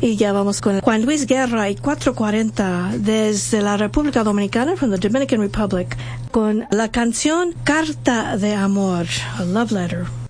Y ya vamos con Juan Luis Guerra y 440 desde la República Dominicana, from the Dominican Republic, con la canción Carta de Amor, a Love Letter.